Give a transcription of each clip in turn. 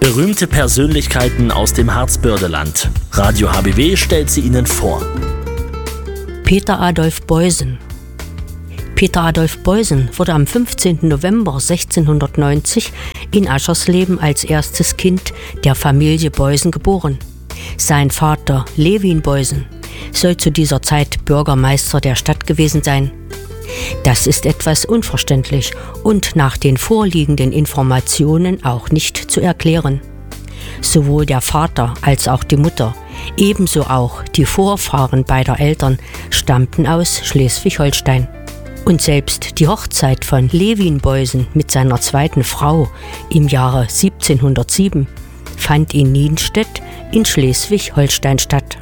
Berühmte Persönlichkeiten aus dem Harzbördeland. Radio HBW stellt sie Ihnen vor. Peter Adolf Beusen. Peter Adolf Beusen wurde am 15. November 1690 in Aschersleben als erstes Kind der Familie Beusen geboren. Sein Vater Levin Beusen soll zu dieser Zeit Bürgermeister der Stadt gewesen sein. Das ist etwas unverständlich und nach den vorliegenden Informationen auch nicht zu erklären. Sowohl der Vater als auch die Mutter, ebenso auch die Vorfahren beider Eltern, stammten aus Schleswig-Holstein. Und selbst die Hochzeit von Levin Beusen mit seiner zweiten Frau im Jahre 1707 fand in Nienstedt in Schleswig-Holstein statt.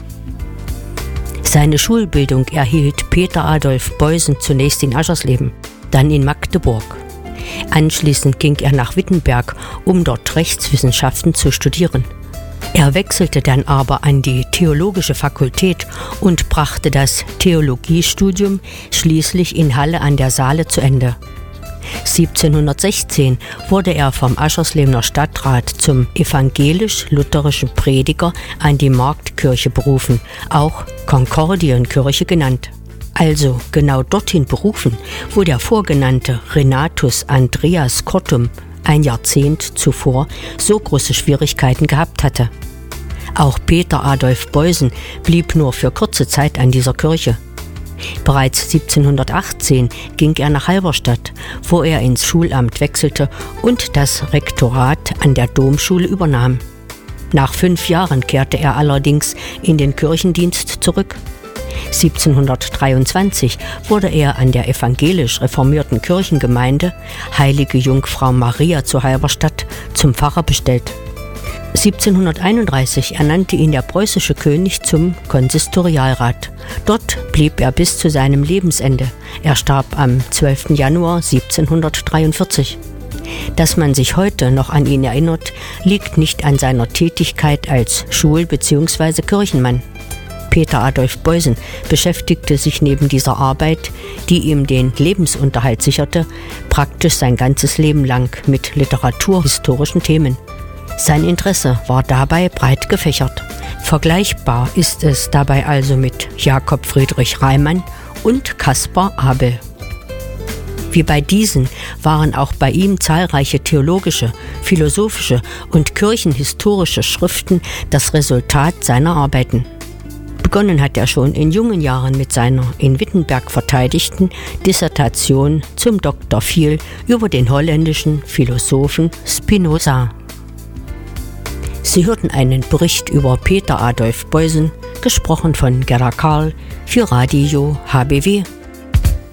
Seine Schulbildung erhielt Peter Adolf Beusen zunächst in Aschersleben, dann in Magdeburg. Anschließend ging er nach Wittenberg, um dort Rechtswissenschaften zu studieren. Er wechselte dann aber an die Theologische Fakultät und brachte das Theologiestudium schließlich in Halle an der Saale zu Ende. 1716 wurde er vom Ascherslebener Stadtrat zum evangelisch-lutherischen Prediger an die Marktkirche berufen, auch Konkordienkirche genannt. Also genau dorthin berufen, wo der vorgenannte Renatus Andreas Kortum ein Jahrzehnt zuvor so große Schwierigkeiten gehabt hatte. Auch Peter Adolf Beusen blieb nur für kurze Zeit an dieser Kirche. Bereits 1718 ging er nach Halberstadt, wo er ins Schulamt wechselte und das Rektorat an der Domschule übernahm. Nach 5 Jahren kehrte er allerdings in den Kirchendienst zurück. 1723 wurde er an der evangelisch reformierten Kirchengemeinde Heilige Jungfrau Maria zu Halberstadt zum Pfarrer bestellt. 1731 ernannte ihn der preußische König zum Konsistorialrat. Dort blieb er bis zu seinem Lebensende. Er starb am 12. Januar 1743. Dass man sich heute noch an ihn erinnert, liegt nicht an seiner Tätigkeit als Schul- bzw. Kirchenmann. Peter Adolf Beusen beschäftigte sich neben dieser Arbeit, die ihm den Lebensunterhalt sicherte, praktisch sein ganzes Leben lang mit literaturhistorischen Themen. Sein Interesse war dabei breit gefächert. Vergleichbar ist es dabei also mit Jakob Friedrich Reimann und Caspar Abel. Wie bei diesen waren auch bei ihm zahlreiche theologische, philosophische und kirchenhistorische Schriften das Resultat seiner Arbeiten. Begonnen hat er schon in jungen Jahren mit seiner in Wittenberg verteidigten Dissertation zum Dr. Viel über den holländischen Philosophen Spinoza. Sie hörten einen Bericht über Peter Adolf Beusen, gesprochen von Gerda Karl für Radio HBW.